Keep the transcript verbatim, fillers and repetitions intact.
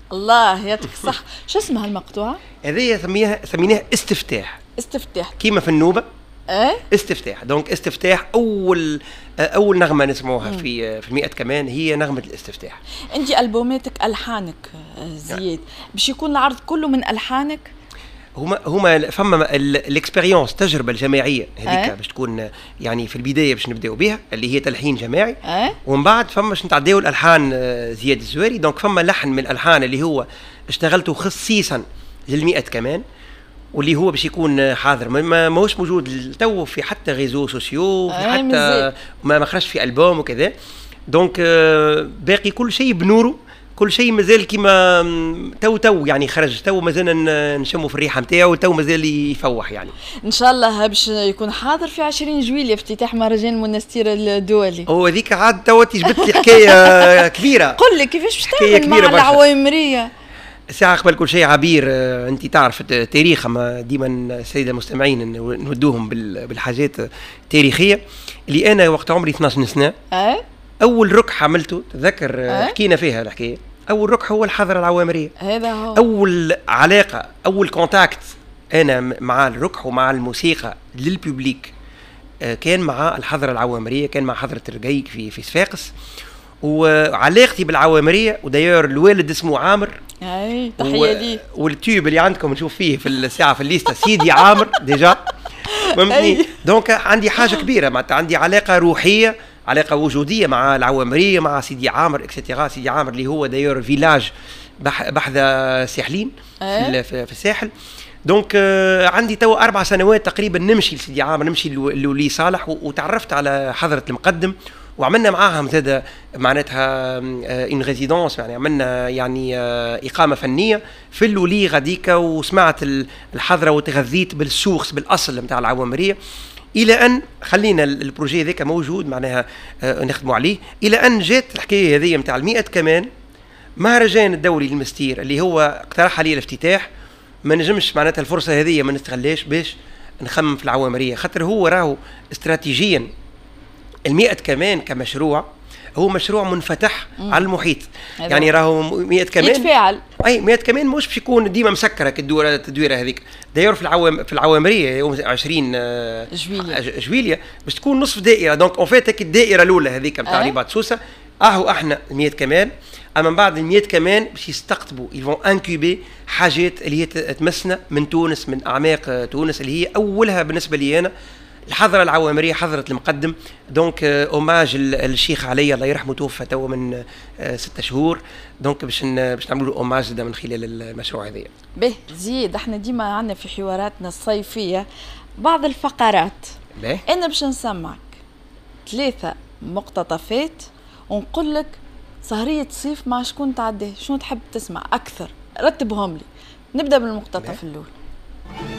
الله يعطيك الصح. شو اسمها المقطوعة؟ هذه سميها سميناها استفتاح. استفتاح كيما في النوبة. ايه استفتاح. دونك استفتاح اول اول نغمه نسمعوها في في المئة كمان هي نغمه الاستفتاح. انت البوماتك الحانك زياد باش يكون العرض كله من الحانك؟ هما هما فما الاكسبيريونس التجربه الجماعيه هذيك أه؟ باش تكون يعني في البدايه باش نبداو بها اللي هي تلحين جماعي. أه؟ ومن بعد فما باش نتعداو الالحان زياد الزواري. دونك فما لحن من الالحان اللي هو اشتغلته خصيصا للمئة كمان واللي هو باش يكون حاضر ما ماهوش موجود تو في حتى ريزو سوسيو في حتى ما ما خرجش في البوم وكذا. دونك باقي كل شيء بنوره كل شيء مازال كيما تو تو يعني خرج تو مازال نشموا في الريحه نتاعو تو مازال يفوح يعني. ان شاء الله باش يكون حاضر في عشرين جويلية افتتاح مهرجان منستير الدولي. هو هذيك عاد تو جبت لي حكايه كبيره. قل لي كيفاش باش تعمل مع العوامريه؟ ساعة قبل كل شيء عبير انت تعرف التاريخ ما ديما السيدة المستمعين نودوهم بالحاجات التاريخية اللي انا وقت عمري اثناش سنة أه؟ اول ركح عملته تذكر أه؟ حكينا فيها الحكاية. اول ركح هو الحضرة العوامرية. هذا هو اول علاقة اول كونتاكت انا مع الركح ومع الموسيقى للببليك كان مع الحضرة العوامرية كان مع حضرة الرقيق في في صفاقس. وعلاقتي بالعوامرية وداير الوالد اسمه عامر. اي تحيه لي. والتيوب اللي عندكم نشوف فيه في الساعه في الليسته سيدي عامر ديجا فهمتني. دونك عندي حاجه كبيره معناتها عندي علاقه روحيه علاقه وجوديه مع العوامريه مع سيدي عامر اكسترا. سيدي عامر اللي هو داير فيلاج بحذا ساحلين في, في الساحل. دونك عندي تو اربع سنوات تقريبا نمشي لسيدي عامر نمشي لولي صالح وتعرفت على حضره المقدم وعملنا معاهم زاد معناتها ان ريزيدونس يعني عملنا يعني اقامه فنيه في اللولي غاديكا وسمعت الحضره وتغذيت بالسوخس بالاصل نتاع العوامريه الى ان خلينا البروجي ذاك موجود معناها نخدموا عليه الى ان جات الحكايه هذه نتاع المئة كمان مهرجان الدولي للمستير اللي هو اقترح علي الافتتاح. ما نجمش معناتها الفرصه هذه ما نستغلهاش باش نخمم في العوامريه خاطر هو راهو استراتيجيا المئة كمان كمشروع هو مشروع منفتح مم. على المحيط يعني راهو مئة كمان يتفاعل. اي مئة كمان مش باش يكون ديما مسكره كالدوره التدويره هذيك داير في العوام في العوامريه يوم عشرين جويلية جويلية باش تكون نصف دائره. دونك اون فيت الدائره الاولى هذيك نتاع رباط سوسه اهو احنا مئة كمان. اما من بعد المئة كمان باش يستقطبوا يفون انكوبي حاجات اللي هي تمسنا من تونس من اعماق تونس اللي هي اولها بالنسبه لي انا الحضرة العوامرية حضرة المقدم. دونك اوماج الشيخ علي الله يرحمه توفى تو من ستة شهور. دونك باش باش نعملوا له اوماج ده من خلال المشروع هذا. به زيد احنا ديما عندنا في حواراتنا الصيفية بعض الفقرات. به انا باش نسمعك ثلاثة مقتطفات ونقول لك سهرية صيف مع شكون تعديه شنو تحب تسمع اكثر رتبهم لي. نبدأ بالمقتطف الأول.